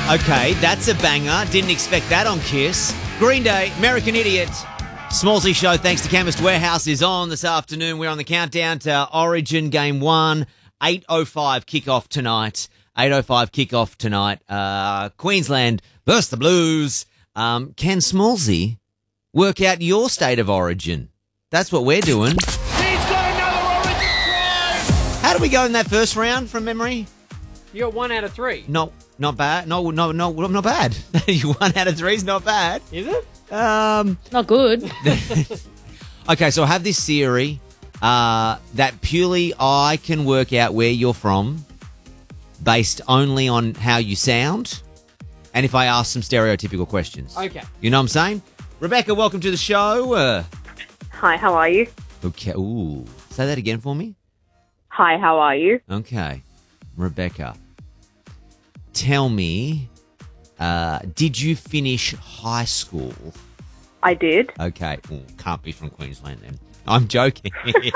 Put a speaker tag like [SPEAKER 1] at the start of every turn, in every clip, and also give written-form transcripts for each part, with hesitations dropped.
[SPEAKER 1] Okay, that's a banger. Didn't expect that on Kiss. Green Day, American Idiot. Smallsy Show, thanks to Chemist Warehouse, is on this afternoon. We're on the countdown to Origin Game 1. 8:05 kickoff tonight. 8:05 kickoff tonight. Queensland versus the Blues. Can Smallsy work out your state of origin? That's what we're doing.
[SPEAKER 2] He's got another Origin try!
[SPEAKER 1] How do we go in that first round from memory?
[SPEAKER 3] You got 1 out of 3.
[SPEAKER 1] Not bad. No, not bad. You 1 out of 3 is not bad.
[SPEAKER 3] Is it?
[SPEAKER 4] Not good.
[SPEAKER 1] Okay, so I have this theory that purely I can work out where you're from based only on how you sound and if I ask some stereotypical questions.
[SPEAKER 3] Okay.
[SPEAKER 1] You know what I'm saying? Rebecca, welcome to the show.
[SPEAKER 5] Hi, how are you?
[SPEAKER 1] Okay. Ooh. Say that again for me.
[SPEAKER 5] Hi, how are you?
[SPEAKER 1] Okay. Rebecca, tell me, did you finish high school?
[SPEAKER 5] I did.
[SPEAKER 1] Okay. Ooh, can't be from Queensland then. I'm joking.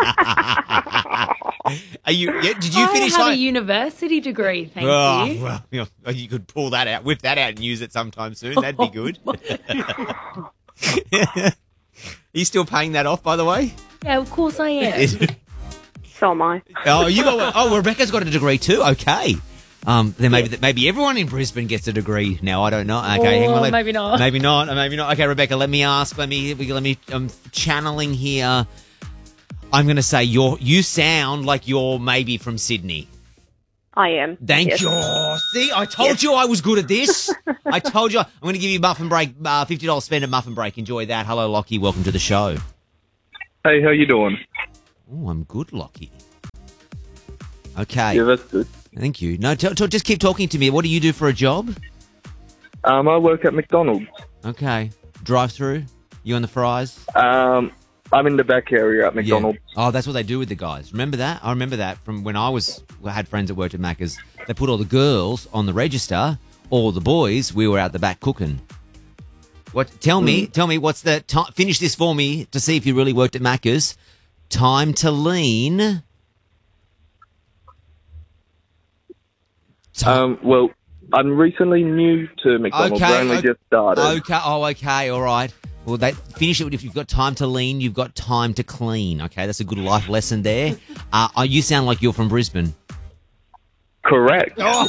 [SPEAKER 1] Are you? Yeah, did you finish
[SPEAKER 4] I have a university degree, thank you.
[SPEAKER 1] Well, you could pull that out, whip that out, and use it sometime soon. That'd be good. Are you still paying that off, by the way?
[SPEAKER 4] Yeah, of course I am.
[SPEAKER 5] So am I.
[SPEAKER 1] Oh, you got one. Oh, Rebecca's got a degree too. Okay. Then maybe everyone in Brisbane gets a degree now. I don't know. Okay, hang on.
[SPEAKER 4] Maybe not.
[SPEAKER 1] Maybe not. Okay, Rebecca. Let me ask. Let me. I'm channeling here. I'm going to say you sound like you're maybe from Sydney.
[SPEAKER 5] I am.
[SPEAKER 1] Thank you. See, I told you I was good at this. I told you. I'm going to give you a muffin break, $50 spend at muffin break. Enjoy that. Hello, Lockie. Welcome to the show.
[SPEAKER 6] Hey, how you doing?
[SPEAKER 1] Oh, I'm good, Lockie. Okay.
[SPEAKER 6] Yeah, that's good.
[SPEAKER 1] Thank you. No, just keep talking to me. What do you do for a job?
[SPEAKER 6] I work at McDonald's.
[SPEAKER 1] Okay. Drive-through? You on the fries?
[SPEAKER 6] I'm in the back area at McDonald's.
[SPEAKER 1] Yeah. Oh, that's what they do with the guys. Remember that? I remember that from when I had friends that worked at Macca's. They put all the girls on the register, all the boys, we were out the back cooking. Tell me, what's the time? Finish this for me to see if you really worked at Macca's. Time to lean.
[SPEAKER 6] Well, I'm recently new to McDonald's. I only just started.
[SPEAKER 1] Okay. Oh, okay. All right. Well, finish it. If you've got time to lean, you've got time to clean. Okay, that's a good life lesson there. You sound like you're from Brisbane.
[SPEAKER 6] Correct.
[SPEAKER 1] I'm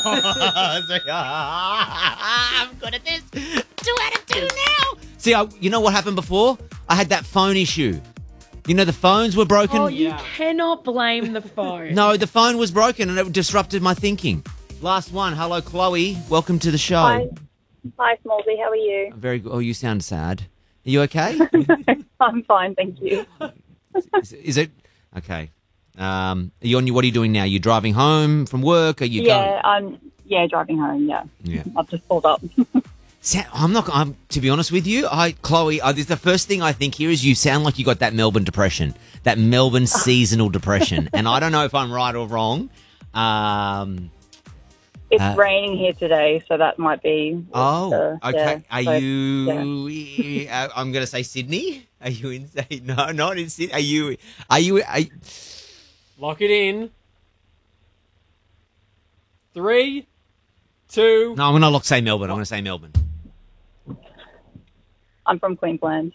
[SPEAKER 1] good at this. 2 out of 2 now. See, you know what happened before? I had that phone issue. You know, the phones were broken.
[SPEAKER 4] Oh, you cannot blame the phone.
[SPEAKER 1] No, the phone was broken and it disrupted my thinking. Last one. Hello, Chloe. Welcome to the show.
[SPEAKER 5] Hi, Smallsy. How are you?
[SPEAKER 1] Very good. Oh, you sound sad. Are you okay?
[SPEAKER 5] I'm fine, thank you.
[SPEAKER 1] Is it? Okay. What are you doing now? You driving home from work? Are you going?
[SPEAKER 5] I'm driving home, yeah. I've just pulled up.
[SPEAKER 1] To be honest with you, Chloe, the first thing I think here is you sound like you got that Melbourne depression, that Melbourne seasonal depression. And I don't know if I'm right or wrong.
[SPEAKER 5] It's raining here today, so that might be.
[SPEAKER 1] Okay.
[SPEAKER 5] Yeah,
[SPEAKER 1] are you? I'm going to say Sydney. Are you in? No, not in Sydney. Are you?
[SPEAKER 3] Lock it in. 3, 2.
[SPEAKER 1] No, I'm going to say Melbourne. I'm going to say Melbourne.
[SPEAKER 5] I'm from Queensland.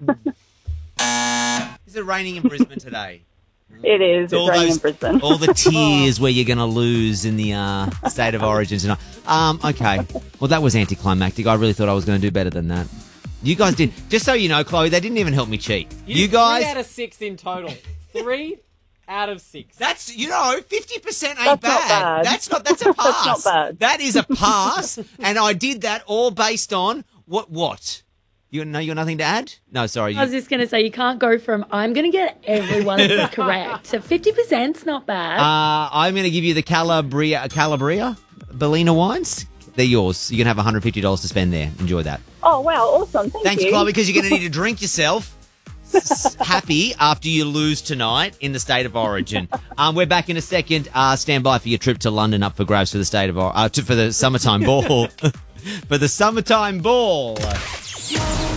[SPEAKER 1] Is it raining in Brisbane today?
[SPEAKER 5] It is. It's raining in Brisbane.
[SPEAKER 1] All the tears where you're going to lose in the state of origin tonight. Okay. Well, that was anticlimactic. I really thought I was going to do better than that. You guys did. Just so you know, Chloe, they didn't even help me cheat.
[SPEAKER 3] You
[SPEAKER 1] guys.
[SPEAKER 3] 3 out of 6 in total. 3 out of 6.
[SPEAKER 1] That's 50% ain't
[SPEAKER 5] That's
[SPEAKER 1] bad.
[SPEAKER 5] not bad.
[SPEAKER 1] That's a pass.
[SPEAKER 5] That's not bad.
[SPEAKER 1] That is a pass, and I did that all based on what? You got nothing to add? No, sorry.
[SPEAKER 4] I was just going to say, you can't go from, I'm going to get everyone correct. So 50%'s not bad.
[SPEAKER 1] I'm going to give you the Calabria Bellina wines. They're yours. You're going to have $150 to spend there. Enjoy that.
[SPEAKER 5] Oh, wow. Awesome. Thanks,
[SPEAKER 1] Chloe, because you're going to need to drink yourself happy after you lose tonight in the state of origin. We're back in a second. Stand by for your trip to London up for grabs for the for the summertime ball. For the summertime ball.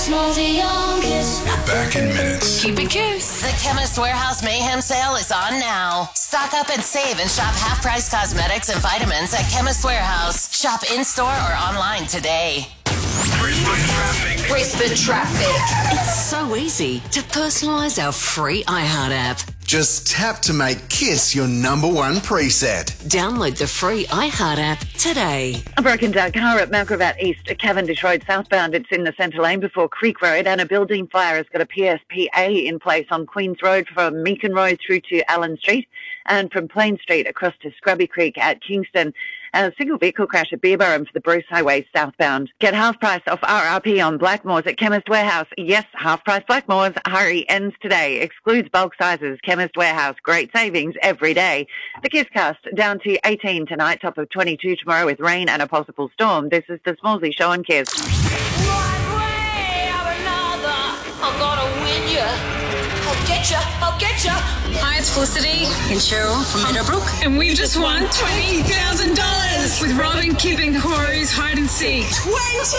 [SPEAKER 7] Smallsy on Kiss.
[SPEAKER 8] We're back in minutes.
[SPEAKER 7] Keep it Kiss.
[SPEAKER 9] The Chemist Warehouse Mayhem Sale is on now. Stock up and save and shop half-price cosmetics and vitamins at Chemist Warehouse. Shop in-store or online today.
[SPEAKER 7] Brisbane traffic. It's so easy to personalise our free iHeart app.
[SPEAKER 8] Just tap to make Kiss your number one preset.
[SPEAKER 7] Download the free iHeart app today.
[SPEAKER 10] A broken down car at Mount Gravatt East, Cavendish Road southbound. It's in the centre lane before Creek Road, and a building fire has got a PSPA in place on Queens Road from Meakin Road through to Allen Street, and from Plain Street across to Scrubby Creek at Kingston. A single vehicle crash at Beerburrum for the Bruce Highway southbound. Get half price off RRP on Blackmores at Chemist Warehouse. Yes, half price Blackmores. Hurry, ends today. Excludes bulk sizes. Chemist Warehouse. Great savings every day. The Kisscast down to 18 tonight, top of 22 tomorrow with rain and a possible storm. This is the Smallsy Show on Kiss.
[SPEAKER 7] One way or another, I'm gonna win ya. I'll get ya.
[SPEAKER 11] Hi, it's Felicity and Cheryl from Meadowbrook. And we've just won $20,000 with Robin, Kip and Corey's hide and seek.
[SPEAKER 7] $20,000!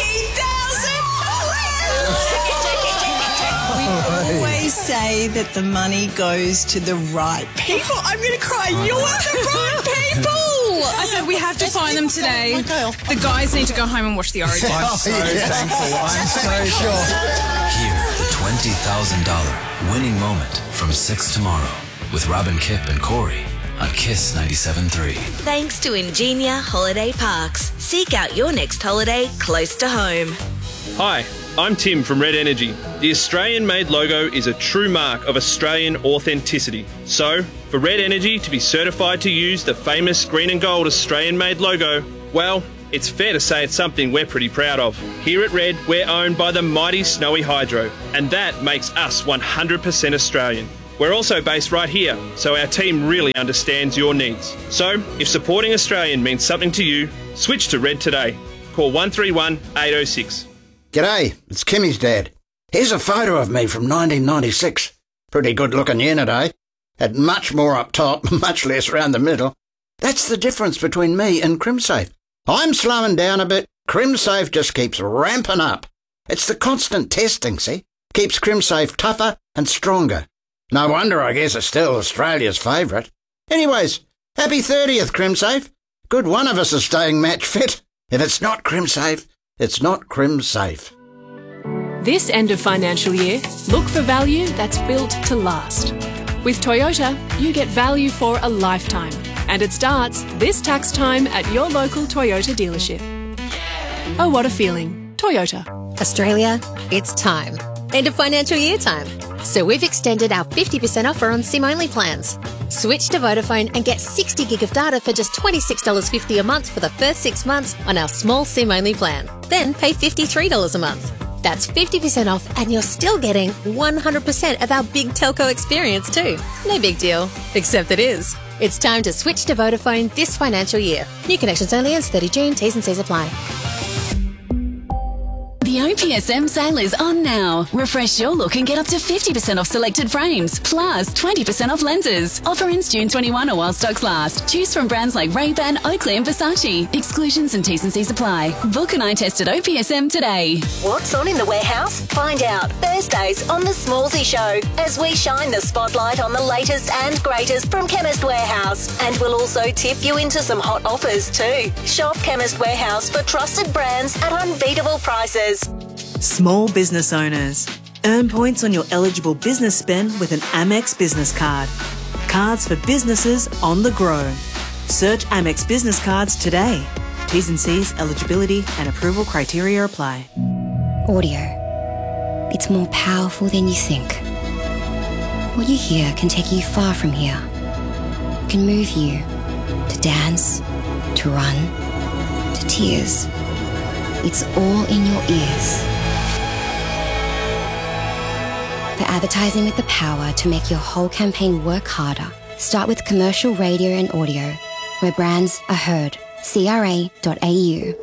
[SPEAKER 12] We always say that the money goes to the right people. I'm going to cry. You're the right people.
[SPEAKER 11] I said we have to find them today. The guys need to go home and watch the Origin.
[SPEAKER 13] I'm so thankful. I'm so sure.
[SPEAKER 14] Hear the $20,000 winning moment from 6 tomorrow with Robin, Kip and Corey on Kiss 97.3.
[SPEAKER 15] Thanks to Ingenia Holiday Parks. Seek out your next holiday close to home.
[SPEAKER 16] Hi, I'm Tim from Red Energy. The Australian-made logo is a true mark of Australian authenticity. So, for Red Energy to be certified to use the famous green and gold Australian-made logo, well, it's fair to say it's something we're pretty proud of. Here at Red, we're owned by the mighty Snowy Hydro, and that makes us 100% Australian. We're also based right here, so our team really understands your needs. So, if supporting Australian means something to you, switch to Red today. Call 131 806.
[SPEAKER 17] G'day, it's Kimmy's dad. Here's a photo of me from 1996. Pretty good looking unit, eh? Had much more up top, much less round the middle. That's the difference between me and CrimSafe. I'm slowing down a bit. CrimSafe just keeps ramping up. It's the constant testing, see? Keeps CrimSafe tougher and stronger. No wonder I guess it's still Australia's favourite. Anyways, happy 30th, CrimSafe. Good one of us is staying match fit. If it's not CrimSafe, it's not CrimSafe.
[SPEAKER 18] This end of financial year, look for value that's built to last. With Toyota, you get value for a lifetime. And it starts this tax time at your local Toyota dealership. Oh, what a feeling. Toyota.
[SPEAKER 19] Australia, it's time. End of financial year time. So we've extended our 50% offer on SIM-only plans. Switch to Vodafone and get 60 gig of data for just $26.50 a month for the first 6 months on our small SIM-only plan. Then pay $53 a month. That's 50% off, and you're still getting 100% of our big telco experience too. No big deal, except it is. It's time to switch to Vodafone this financial year. New connections only ends 30 June. T's and C's apply.
[SPEAKER 20] The OPSM sale is on now. Refresh your look and get up to 50% off selected frames, plus 20% off lenses. Offer ends June 21 or while stocks last. Choose from brands like Ray-Ban, Oakley and Versace. Exclusions and T's and C's apply. Book an eye test at OPSM today.
[SPEAKER 21] What's on in the warehouse? Find out Thursdays on The Smallsy Show as we shine the spotlight on the latest and greatest from Chemist Warehouse. And we'll also tip you into some hot offers too. Shop Chemist Warehouse for trusted brands at unbeatable prices.
[SPEAKER 22] Small business owners. Earn points on your eligible business spend with an Amex business card. Cards for businesses on the grow. Search Amex business cards today. T's and C's, eligibility and approval criteria apply.
[SPEAKER 23] Audio. It's more powerful than you think. What you hear can take you far from here. It can move you to dance, to run, to tears. It's all in your ears. For advertising with the power to make your whole campaign work harder, start with commercial radio and audio, where brands are heard. CRA.au.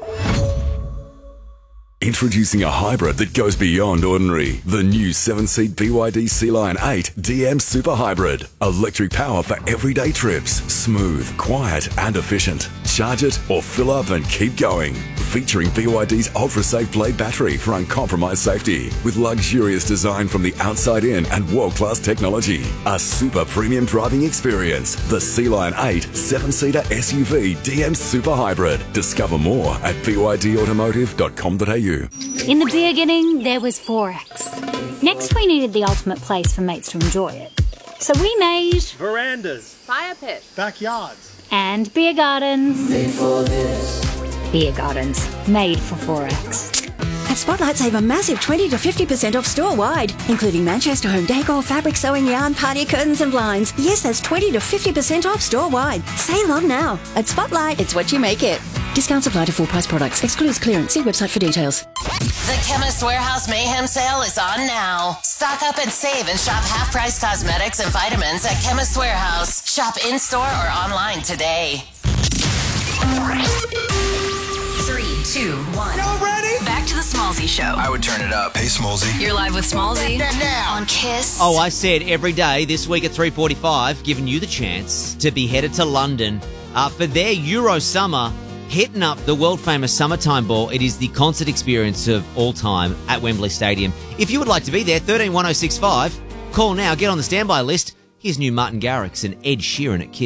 [SPEAKER 24] Introducing a hybrid that goes beyond ordinary. The new 7-seat BYD Sea-Lion 8 DM Super Hybrid. Electric power for everyday trips. Smooth, quiet and efficient. Charge it or fill up and keep going. Featuring BYD's ultra-safe Blade battery for uncompromised safety. With luxurious design from the outside in and world-class technology. A super premium driving experience. The Sea-Line 8 7-seater SUV DM Super Hybrid. Discover more at bydautomotive.com.au.
[SPEAKER 2] In the beginning, there was Forex. Next, we needed the ultimate place for mates to enjoy it. So we made
[SPEAKER 3] verandas,
[SPEAKER 2] fire pits,
[SPEAKER 3] backyards,
[SPEAKER 2] and beer gardens.
[SPEAKER 4] Made for this.
[SPEAKER 2] Beer gardens, made for Forex.
[SPEAKER 6] At Spotlight, save a massive 20 to 50% off store-wide, including Manchester home decor, fabric sewing, yarn, party curtains and blinds. Yes, that's 20 to 50% off store-wide. Save on now. At Spotlight, it's what you make it. Discounts apply to full-price products. Excludes clearance. See website for details.
[SPEAKER 9] The Chemist Warehouse Mayhem Sale is on now. Stock up and save and shop half-price cosmetics and vitamins at Chemist Warehouse. Shop in-store or online today.
[SPEAKER 21] 3, 2, 1.
[SPEAKER 25] Y'all ready?
[SPEAKER 21] Back to the Smallzy Show.
[SPEAKER 25] I would turn it up. Hey, Smallzy.
[SPEAKER 21] You're live with Smallzy on Kiss.
[SPEAKER 1] Oh, I said every day this week at 3:45, giving you the chance to be headed to London for their Euro Summer, hitting up the world-famous Summertime Ball. It is the concert experience of all time at Wembley Stadium. If you would like to be there, 131065. Call now, get on the standby list. Here's new Martin Garrix and Ed Sheeran at Kiss.